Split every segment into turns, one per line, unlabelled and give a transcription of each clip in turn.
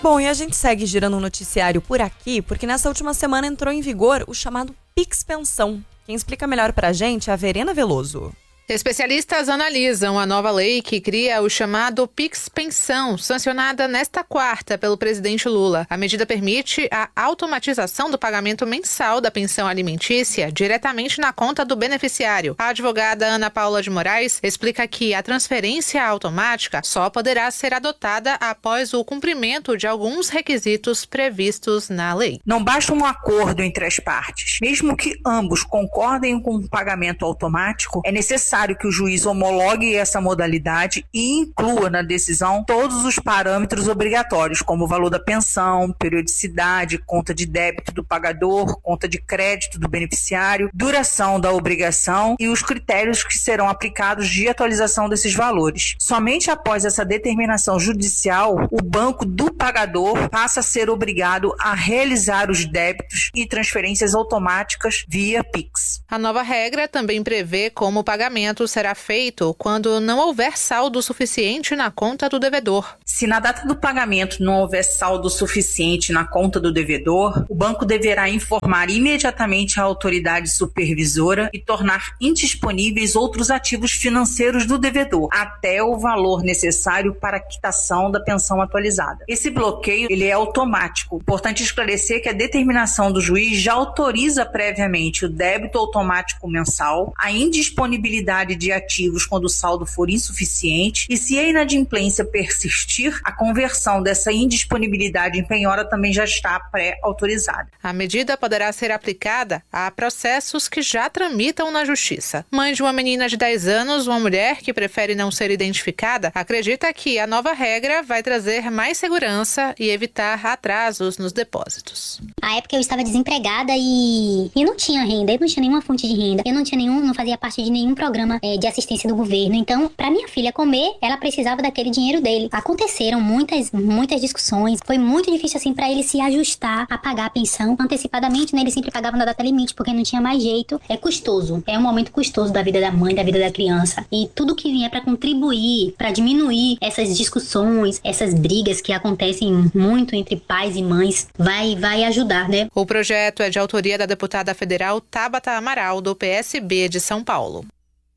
Bom, e a gente segue girando um noticiário por aqui, porque nessa última semana entrou em vigor o chamado Pix Pensão. Quem explica melhor pra gente é a Verena Veloso.
Especialistas analisam a nova lei que cria o chamado Pix Pensão, sancionada nesta quarta pelo presidente Lula. A medida permite a automatização do pagamento mensal da pensão alimentícia diretamente na conta do beneficiário. A advogada Ana Paula de Moraes explica que a transferência automática só poderá ser adotada após o cumprimento de alguns requisitos previstos na lei.
Não basta um acordo entre as partes. Mesmo que ambos concordem com o pagamento automático, é necessário que o juiz homologue essa modalidade e inclua na decisão todos os parâmetros obrigatórios, como o valor da pensão, periodicidade, conta de débito do pagador, conta de crédito do beneficiário, duração da obrigação e os critérios que serão aplicados de atualização desses valores. Somente após essa determinação judicial, o banco do pagador passa a ser obrigado a realizar os débitos e transferências automáticas via Pix.
A nova regra também prevê como o pagamento será feito quando não houver saldo suficiente na conta do devedor.
Se na data do pagamento não houver saldo suficiente na conta do devedor, o banco deverá informar imediatamente a autoridade supervisora e tornar indisponíveis outros ativos financeiros do devedor, até o valor necessário para a quitação da pensão atualizada. Esse bloqueio ele é automático. Importante esclarecer que a determinação do juiz já autoriza previamente o débito automático mensal, a indisponibilidade de ativos quando o saldo for insuficiente e, se a inadimplência persistir, a conversão dessa indisponibilidade em penhora também já está pré-autorizada.
A medida poderá ser aplicada a processos que já tramitam na Justiça. Mãe de uma menina de 10 anos, uma mulher que prefere não ser identificada, acredita que a nova regra vai trazer mais segurança e evitar atrasos nos depósitos.
Na época eu estava desempregada e não tinha renda, eu não tinha nenhuma fonte de renda, eu não fazia parte de nenhum programa de assistência do governo. Então, para minha filha comer, ela precisava daquele dinheiro dele. Aconteceram muitas discussões. Foi muito difícil assim para ele se ajustar a pagar a pensão antecipadamente, né? Ele sempre pagava na data limite porque não tinha mais jeito. É custoso. É um momento custoso da vida da mãe, da vida da criança. E tudo que vier para contribuir, para diminuir essas discussões, essas brigas que acontecem muito entre pais e mães, vai ajudar, né?
O projeto é de autoria da deputada federal Tabata Amaral, do PSB de São Paulo.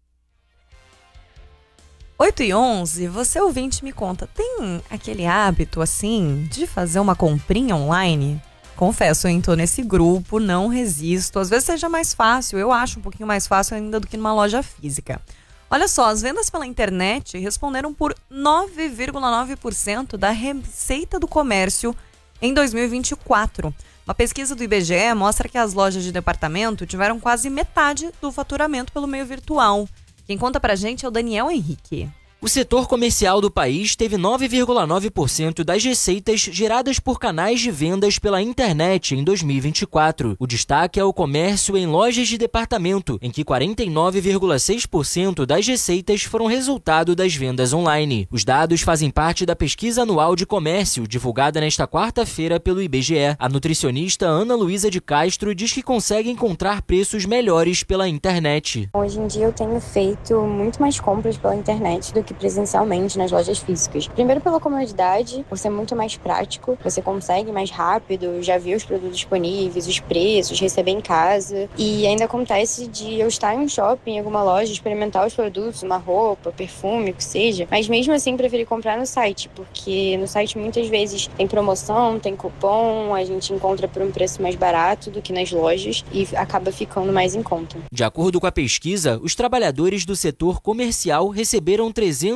8h11, você ouvinte me conta, tem aquele hábito, assim, de fazer uma comprinha online? Confesso, eu tô nesse grupo, não resisto. Às vezes seja mais fácil, eu acho um pouquinho mais fácil ainda do que numa loja física. Olha só, as vendas pela internet responderam por 9,9% da receita do comércio em 2024. Uma pesquisa do IBGE mostra que as lojas de departamento tiveram quase metade do faturamento pelo meio virtual. Quem conta pra gente é o Daniel Henrique.
O setor comercial do país teve 9,9% das receitas geradas por canais de vendas pela internet em 2024. O destaque é o comércio em lojas de departamento, em que 49,6% das receitas foram resultado das vendas online. Os dados fazem parte da pesquisa anual de comércio, divulgada nesta quarta-feira pelo IBGE. A nutricionista Ana Luísa de Castro diz que consegue encontrar preços melhores pela internet.
Hoje em dia eu tenho feito muito mais compras pela internet do que presencialmente nas lojas físicas. Primeiro pela comodidade, por ser muito mais prático, você consegue mais rápido, já ver os produtos disponíveis, os preços, receber em casa. E ainda acontece de eu estar em um shopping, em alguma loja, experimentar os produtos, uma roupa, perfume, o que seja, mas mesmo assim preferi comprar no site, porque no site muitas vezes tem promoção, tem cupom, a gente encontra por um preço mais barato do que nas lojas e acaba ficando mais em conta.
De acordo com a pesquisa, os trabalhadores do setor comercial receberam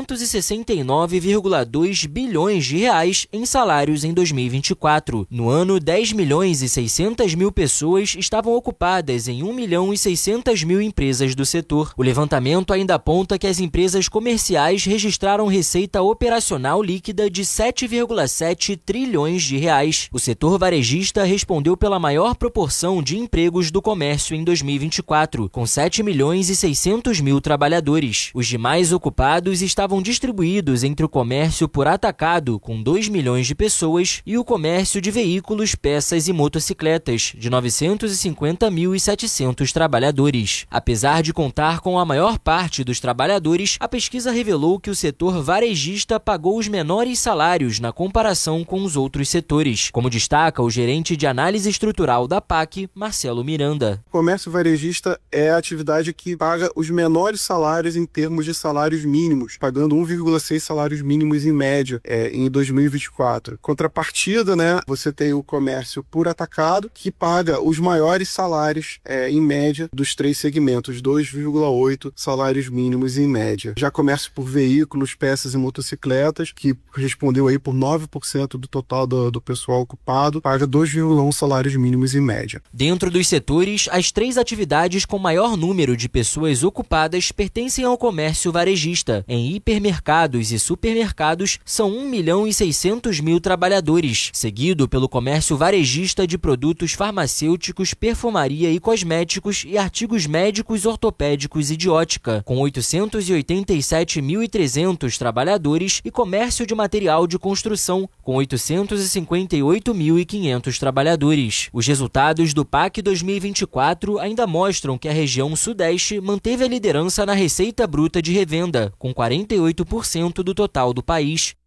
369,2 bilhões de reais em salários em 2024. No ano, 10 milhões e 600 mil pessoas estavam ocupadas em 1 milhão e 600 mil empresas do setor. O levantamento ainda aponta que as empresas comerciais registraram receita operacional líquida de 7,7 trilhões de reais. O setor varejista respondeu pela maior proporção de empregos do comércio em 2024, com 7 milhões e 600 mil trabalhadores. Os demais ocupados estavam distribuídos entre o comércio por atacado, com 2 milhões de pessoas, e o comércio de veículos, peças e motocicletas, de 950.700 trabalhadores. Apesar de contar com a maior parte dos trabalhadores, a pesquisa revelou que o setor varejista pagou os menores salários na comparação com os outros setores, como destaca o gerente de análise estrutural da PAC, Marcelo Miranda.
O comércio varejista é a atividade que paga os menores salários em termos de salários mínimos, pagando 1,6 salários mínimos em média em 2024. Contrapartida, você tem o comércio por atacado, que paga os maiores salários em média dos 3 segmentos, 2,8 salários mínimos em média. Já comércio por veículos, peças e motocicletas, que respondeu aí por 9% do total do pessoal ocupado, paga 2,1 salários mínimos em média.
Dentro dos setores, as 3 atividades com maior número de pessoas ocupadas pertencem ao comércio varejista. Em hipermercados e supermercados, são 1.600.000 trabalhadores, seguido pelo comércio varejista de produtos farmacêuticos, perfumaria e cosméticos e artigos médicos, ortopédicos e de ótica, com 887.300 trabalhadores, e comércio de material de construção, com 858.500 trabalhadores. Os resultados do PAC 2024 ainda mostram que a região Sudeste manteve a liderança na receita bruta de revenda, com 48% do total do país.